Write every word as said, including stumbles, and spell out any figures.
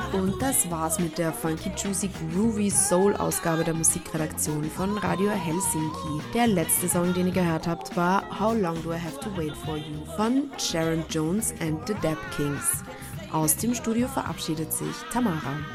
Und das war's mit der Funky Juicy Groovy Soul Ausgabe der Musikredaktion von Radio Helsinki. Der letzte Song, den ihr gehört habt, war How Long Do I Have to Wait For You von Sharon Jones and the Dap Kings. Aus dem Studio verabschiedet sich Tamara.